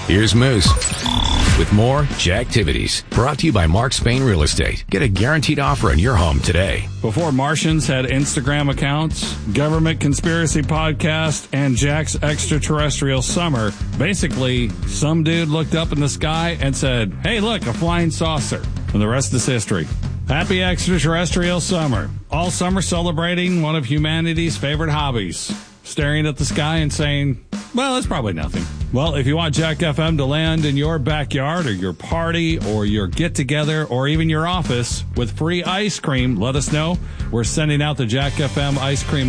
Here's Moose with more Jacktivities. Brought to you by Mark Spain Real Estate. Get a guaranteed offer on your home today. Before Martians had Instagram accounts, Government Conspiracy Podcast, and Jack's Extraterrestrial Summer, basically, some dude looked up in the sky and said, "Hey, look, a flying saucer." And the rest is history. Happy Extraterrestrial Summer. All summer celebrating one of humanity's favorite hobbies. Staring at the sky and saying, well, it's probably nothing. Well, if you want Jack FM to land in your backyard or your party or your get-together or even your office with free ice cream, let us know. We're sending out the Jack FM ice cream